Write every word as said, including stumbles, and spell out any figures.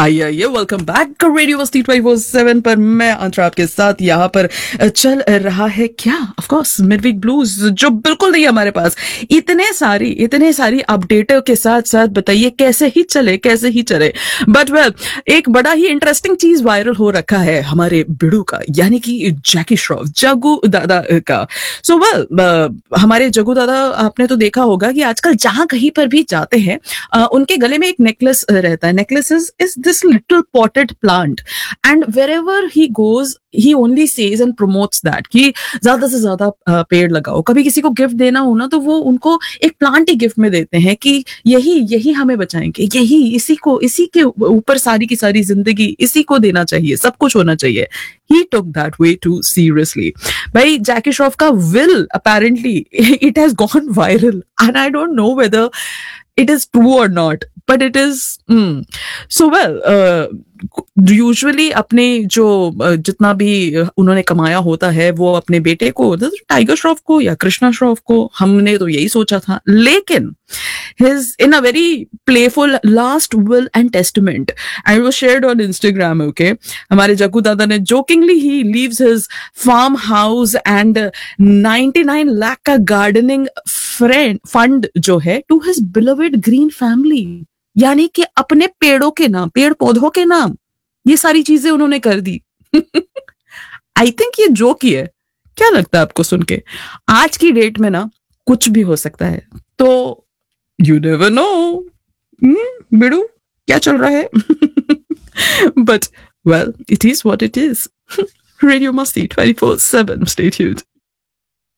आइए आइए welcome back radio मस्ती ट्वेंटी फोर सेवन पर। मैं अंतरा आपके साथ यहाँ पर चल रहा है क्या, ऑफ कोर्स मिडवीक ब्लूज, जो बिल्कुल नहीं है हमारे पास। इतने सारी इतने सारी अपडेटर के साथ साथ बताइए कैसे ही चले कैसे ही चले। बट वेल well, एक बड़ा ही इंटरेस्टिंग चीज वायरल हो रखा है हमारे बिड़ू का, यानी कि जैकी श्रॉफ, जग्गू दादा का। सो so, वेल well, हमारे जग्गू दादा, आपने तो देखा होगा कि आजकल जहां कहीं पर भी जाते हैं uh, उनके गले में एक नेकलेस रहता है। Necklace is is this little potted plant, and wherever he goes he only says and promotes that कि ज्यादा से ज्यादा पेड़ लगाओ। कभी किसी को गिफ्ट देना हो ना तो वो उनको एक प्लांट ही गिफ्ट में देते हैं कि यही यही हमें बचाएंगे, यही इसी को इसी के ऊपर सारी की सारी जिंदगी इसी को देना चाहिए, सब कुछ होना चाहिए। He took that way too seriously. भाई जैकी श्रॉफ का will apparently it has gone viral and I don't know whether it is true or not, but it is mm. so well uh, usually अपने जो जितना भी उन्होंने कमाया होता है वो अपने बेटे को, टाइगर श्रॉफ को या कृष्णा श्रॉफ को, हमने तो यही सोचा था। लेकिन his in a very playful last will and testament and it was shared on Instagram, okay, हमारे जग्गू दादा ने jokingly he leaves his farm house and ninety-nine lakh का gardening friend fund जो है to his beloved green family, यानी कि अपने पेड़ों के नाम, पेड़ पौधों के नाम ये सारी चीजें उन्होंने कर दी। आई थिंक ये जोक ही है। क्या लगता है आपको सुन के? आज की डेट में ना कुछ भी हो सकता है, तो यू नेवर नो। बिड़ू क्या चल रहा है? But well, it is what it is. Radio मस्ती twenty four seven, stay tuned.